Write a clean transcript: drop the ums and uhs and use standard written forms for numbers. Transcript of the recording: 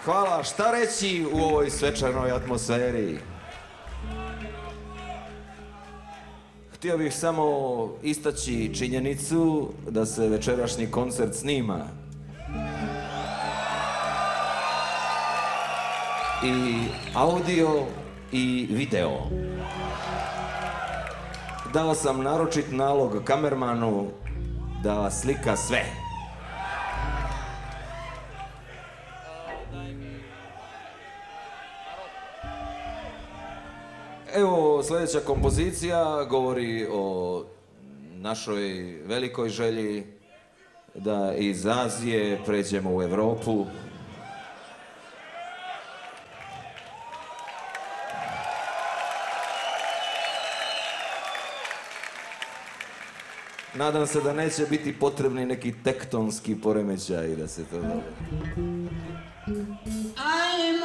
Hvala, šta reći u ovoj svečanoj atmosferi? Htio bih samo istaći činjenicu da se večerašnji koncert snima. I audio i video. Dao sam naročit nalog kamermanu da slika sve. Evo, sljedeća kompozicija govori o našoj velikoj želji da iz Azije pređemo u Europu. Nadam se da neće biti potrebni neki tektonski poremećaj da se to dogodi.